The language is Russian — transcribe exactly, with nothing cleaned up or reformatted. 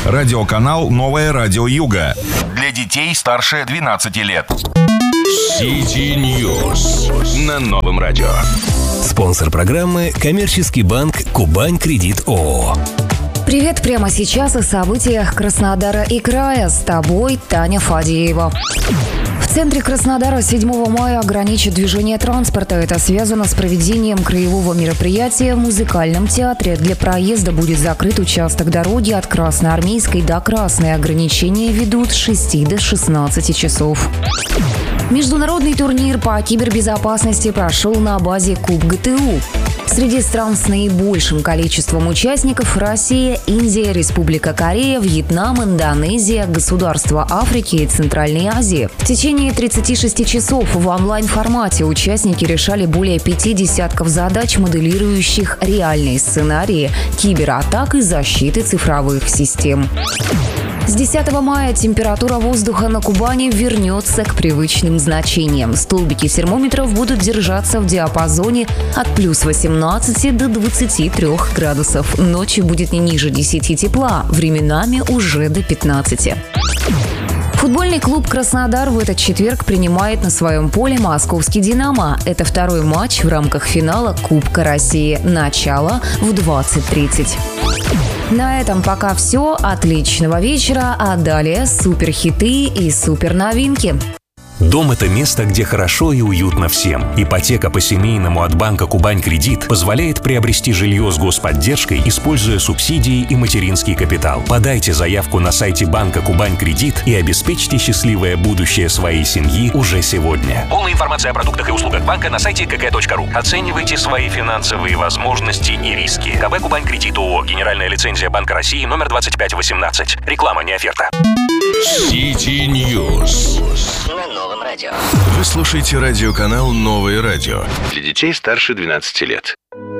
Радиоканал «Новое радио Юга». Для детей старше двенадцати лет. Сити Ньюс на Новом радио. Спонсор программы — коммерческий банк «Кубань Кредит ООО». Привет прямо сейчас о событиях Краснодара и края. С тобой Таня Фадеева. В центре Краснодара седьмого мая ограничат движение транспорта. Это связано с проведением краевого мероприятия в музыкальном театре. Для проезда будет закрыт участок дороги от Красноармейской до Красной. Ограничения ведут с шести до шестнадцати часов. Международный турнир по кибербезопасности прошел на базе КубГТУ. Среди стран с наибольшим количеством участников — Россия, Индия, Республика Корея, Вьетнам, Индонезия, государства Африки и Центральной Азии. В течение тридцати шести часов в онлайн-формате участники решали более пяти десятков задач, моделирующих реальные сценарии кибератак и защиты цифровых систем. С десятого мая температура воздуха на Кубани вернется к привычным значениям. Столбики термометров будут держаться в диапазоне от плюс восемнадцати до двадцати трёх градусов. Ночью будет не ниже десяти тепла, временами уже до пятнадцати. Футбольный клуб «Краснодар» в этот четверг принимает на своем поле московский «Динамо». Это второй матч в рамках финала Кубка России. Начало в двадцать тридцать. На этом пока все. Отличного вечера, а далее суперхиты и суперновинки. Дом – это место, где хорошо и уютно всем. Ипотека по-семейному от банка «Кубань Кредит» позволяет приобрести жилье с господдержкой, используя субсидии и материнский капитал. Подайте заявку на сайте банка «Кубань Кредит» и обеспечьте счастливое будущее своей семьи уже сегодня. Полная информация о продуктах и услугах банка на сайте ка ка точка ру. Оценивайте свои финансовые возможности и риски. КБ «Кубань Кредит ООО». Генеральная лицензия Банка России номер двадцать пять восемнадцать. Реклама, не оферта. Сити Ньюс на Новом радио. Вы слушаете радиоканал «Новое радио» для детей старше двенадцати лет.